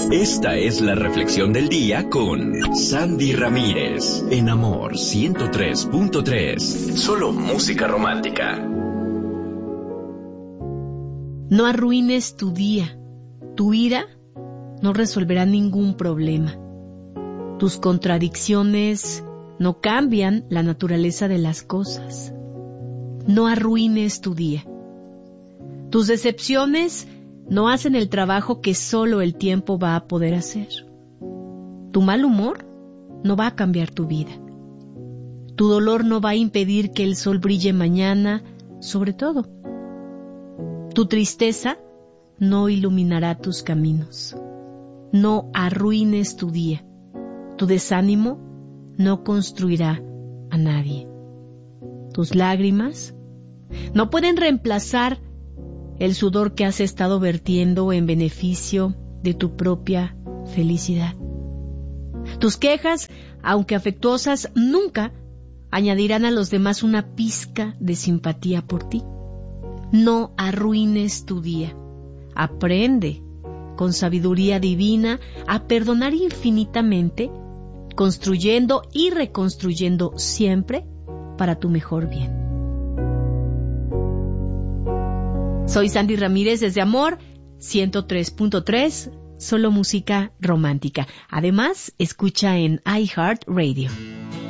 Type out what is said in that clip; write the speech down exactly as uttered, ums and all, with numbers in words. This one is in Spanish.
Esta es la reflexión del día con Sandy Ramírez, en Amor ciento tres punto tres. Solo música romántica. No arruines tu día. Tu ira no resolverá ningún problema. Tus contradicciones no cambian la naturaleza de las cosas. No arruines tu día. Tus decepciones no hacen el trabajo que solo el tiempo va a poder hacer. Tu mal humor no va a cambiar tu vida. Tu dolor no va a impedir que el sol brille mañana, sobre todo. Tu tristeza no iluminará tus caminos. No arruines tu día. Tu desánimo no construirá a nadie. Tus lágrimas no pueden reemplazar el sudor que has estado vertiendo en beneficio de tu propia felicidad. Tus quejas, aunque afectuosas, nunca añadirán a los demás una pizca de simpatía por ti. No arruines tu día. Aprende con sabiduría divina a perdonar infinitamente, construyendo y reconstruyendo siempre para tu mejor bien. Soy Sandy Ramírez desde Amor ciento tres punto tres, solo música romántica. Además, escucha en iHeartRadio.